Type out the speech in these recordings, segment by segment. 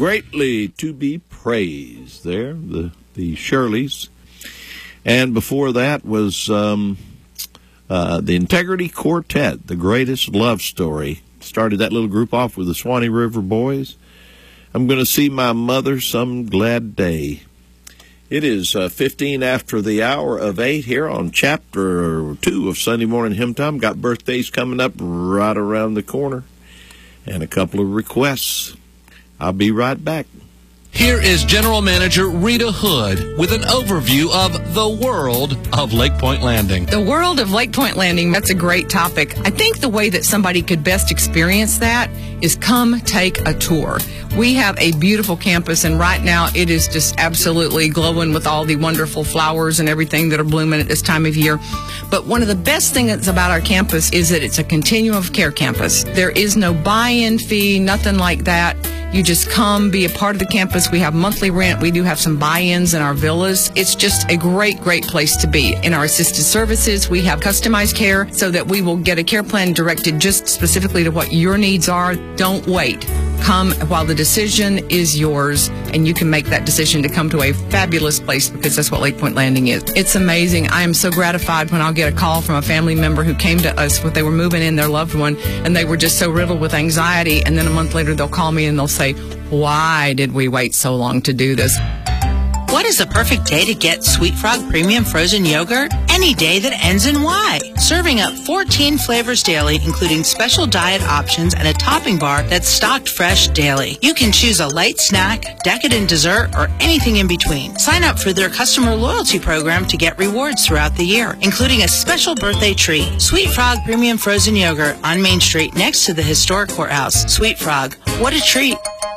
greatly to be praised there, the Shirleys. And before that was the Integrity Quartet, The Greatest Love Story. Started that little group off with the Swanee River Boys. I'm going to see my mother some glad day. It is 15 after the hour of 8 here on Chapter 2 of Sunday Morning Hymn Time. Got birthdays coming up right around the corner and a couple of requests. I'll be right back. Here is General Manager Rita Hood with an overview of the world of Lake Point Landing. The world of Lake Point Landing, that's a great topic. I think the way that somebody could best experience that is come take a tour. We have a beautiful campus, and right now it is just absolutely glowing with all the wonderful flowers and everything that are blooming at this time of year. But one of the best things about our campus is that it's a continuum of care campus. There is no buy-in fee, nothing like that. You just come, be a part of the campus. We have monthly rent. We do have some buy-ins in our villas. It's just a great, great place to be. In our assisted services, we have customized care so that we will get a care plan directed just specifically to what your needs are. Don't wait. Come while the decision is yours, and you can make that decision to come to a fabulous place, because that's what Lake Point Landing is. It's amazing. I am so gratified when I'll get a call from a family member who came to us when they were moving in their loved one, and they were just so riddled with anxiety, and then a month later they'll call me and they'll say, "Why did we wait so long to do this?" What is the perfect day to get Sweet Frog Premium Frozen Yogurt? Any day that ends in Y. Serving up 14 flavors daily, including special diet options and a topping bar that's stocked fresh daily. You can choose a light snack, decadent dessert, or anything in between. Sign up for their customer loyalty program to get rewards throughout the year, including a special birthday treat. Sweet Frog Premium Frozen Yogurt on Main Street next to the historic courthouse. Sweet Frog, what a treat.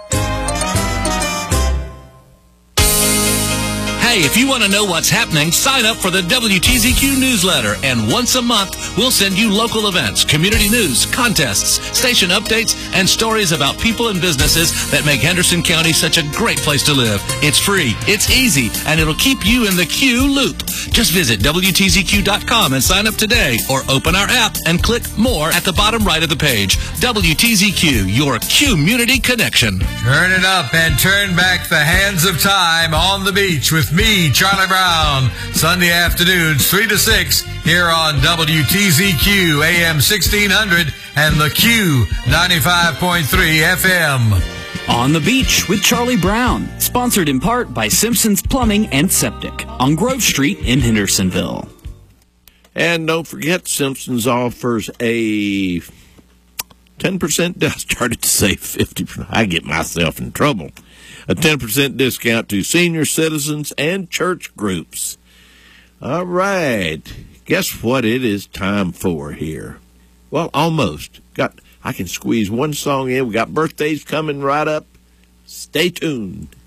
Hey, if you want to know what's happening, sign up for the WTZQ newsletter, and once a month, we'll send you local events, community news, contests, station updates, and stories about people and businesses that make Henderson County such a great place to live. It's free, it's easy, and it'll keep you in the Q loop. Just visit WTZQ.com and sign up today, or open our app and click More at the bottom right of the page. WTZQ, your community connection. Turn it up and turn back the hands of time on the beach with me, Charlie Brown, Sunday afternoons 3 to 6 here on WTZQ AM 1600 and the Q 95.3 FM. On the Beach with Charlie Brown, sponsored in part by Simpson's Plumbing and Septic on Grove Street in Hendersonville. And don't forget, Simpson's offers a 10%, I started to say 50%. I get myself in trouble. A 10% discount to senior citizens and church groups. All right. Guess what it is time for here? Well, almost. I can squeeze one song in. We got birthdays coming right up. Stay tuned.